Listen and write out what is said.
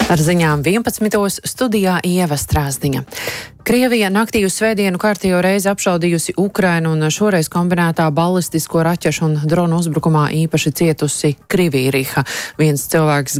Ar ziņām 11. studijā Ieva Strāzdiņa. Krievija naktī uz svētdienu kārtējo reizi apšaudījusi Ukrainu un šoreiz kombinētā balistisko raķešu un dronu uzbrukumā īpaši cietusi Krievīriha. Viens cilvēks